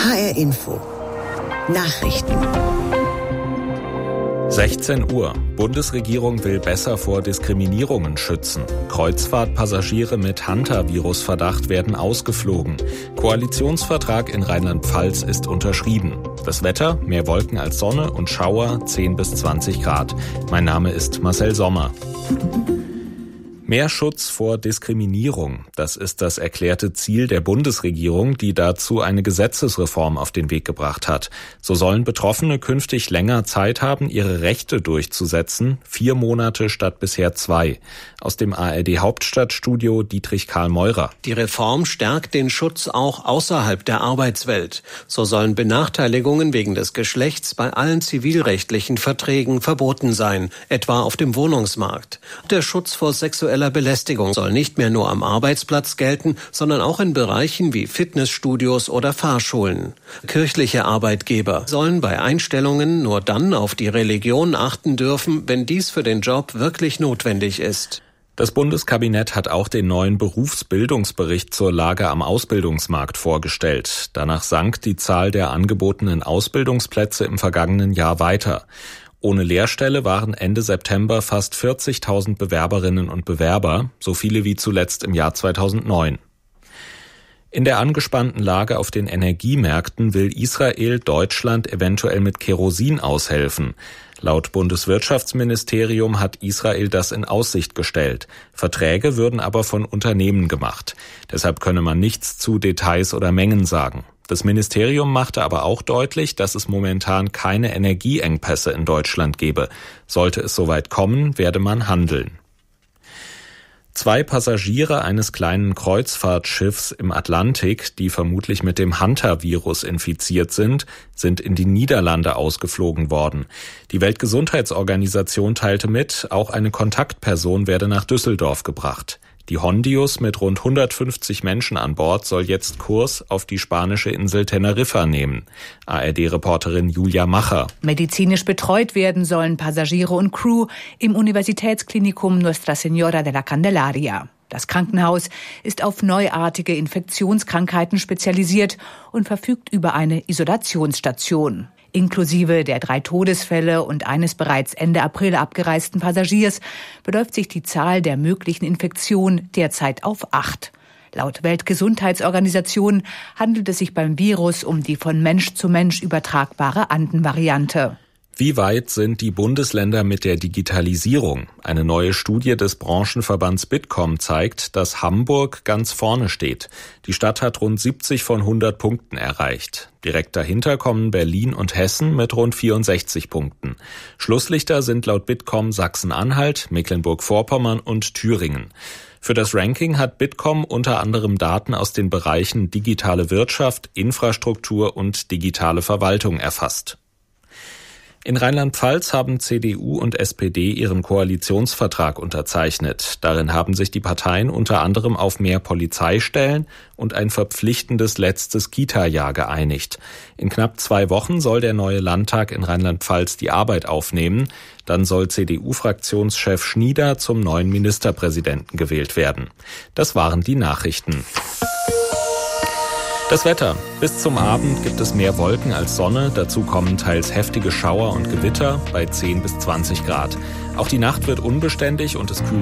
HR Info. Nachrichten. 16 Uhr. Bundesregierung will besser vor Diskriminierungen schützen. Kreuzfahrtpassagiere mit Hantavirus-Verdacht werden ausgeflogen. Koalitionsvertrag in Rheinland-Pfalz ist unterschrieben. Das Wetter, mehr Wolken als Sonne und Schauer, 10 bis 20 Grad. Mein Name ist Marcel Sommer. Mehr Schutz vor Diskriminierung, das ist das erklärte Ziel der Bundesregierung, die dazu eine Gesetzesreform auf den Weg gebracht hat. So sollen Betroffene künftig länger Zeit haben, ihre Rechte durchzusetzen, 4 Monate statt bisher 2. Aus dem ARD-Hauptstadtstudio Dietrich Karl Meurer. Die Reform stärkt den Schutz auch außerhalb der Arbeitswelt. So sollen Benachteiligungen wegen des Geschlechts bei allen zivilrechtlichen Verträgen verboten sein, etwa auf dem Wohnungsmarkt. Der Schutz vor sexueller Belästigung soll nicht mehr nur am Arbeitsplatz gelten, sondern auch in Bereichen wie Fitnessstudios oder Fahrschulen. Kirchliche Arbeitgeber sollen bei Einstellungen nur dann auf die Religion achten dürfen, wenn dies für den Job wirklich notwendig ist. Das Bundeskabinett hat auch den neuen Berufsbildungsbericht zur Lage am Ausbildungsmarkt vorgestellt. Danach sank die Zahl der angebotenen Ausbildungsplätze im vergangenen Jahr weiter. Ohne Lehrstelle waren Ende September fast 40.000 Bewerberinnen und Bewerber, so viele wie zuletzt im Jahr 2009. In der angespannten Lage auf den Energiemärkten will Israel Deutschland eventuell mit Kerosin aushelfen. Laut Bundeswirtschaftsministerium hat Israel das in Aussicht gestellt. Verträge würden aber von Unternehmen gemacht. Deshalb könne man nichts zu Details oder Mengen sagen. Das Ministerium machte aber auch deutlich, dass es momentan keine Energieengpässe in Deutschland gebe. Sollte es soweit kommen, werde man handeln. 2 Passagiere eines kleinen Kreuzfahrtschiffs im Atlantik, die vermutlich mit dem Hantavirus infiziert sind in die Niederlande ausgeflogen worden. Die Weltgesundheitsorganisation teilte mit, auch eine Kontaktperson werde nach Düsseldorf gebracht. Die Hondius mit rund 150 Menschen an Bord soll jetzt Kurs auf die spanische Insel Teneriffa nehmen. ARD-Reporterin Julia Macher. Medizinisch betreut werden sollen Passagiere und Crew im Universitätsklinikum Nuestra Señora de la Candelaria. Das Krankenhaus ist auf neuartige Infektionskrankheiten spezialisiert und verfügt über eine Isolationsstation. Inklusive der 3 Todesfälle und eines bereits Ende April abgereisten Passagiers beläuft sich die Zahl der möglichen Infektionen derzeit auf 8. Laut Weltgesundheitsorganisation handelt es sich beim Virus um die von Mensch zu Mensch übertragbare Anden-Variante. Wie weit sind die Bundesländer mit der Digitalisierung? Eine neue Studie des Branchenverbands Bitkom zeigt, dass Hamburg ganz vorne steht. Die Stadt hat rund 70 von 100 Punkten erreicht. Direkt dahinter kommen Berlin und Hessen mit rund 64 Punkten. Schlusslichter sind laut Bitkom Sachsen-Anhalt, Mecklenburg-Vorpommern und Thüringen. Für das Ranking hat Bitkom unter anderem Daten aus den Bereichen digitale Wirtschaft, Infrastruktur und digitale Verwaltung erfasst. In Rheinland-Pfalz haben CDU und SPD ihren Koalitionsvertrag unterzeichnet. Darin haben sich die Parteien unter anderem auf mehr Polizeistellen und ein verpflichtendes letztes Kita-Jahr geeinigt. In knapp 2 Wochen soll der neue Landtag in Rheinland-Pfalz die Arbeit aufnehmen. Dann soll CDU-Fraktionschef Schnieder zum neuen Ministerpräsidenten gewählt werden. Das waren die Nachrichten. Das Wetter. Bis zum Abend gibt es mehr Wolken als Sonne. Dazu kommen teils heftige Schauer und Gewitter bei 10 bis 20 Grad. Auch die Nacht wird unbeständig und es kühlt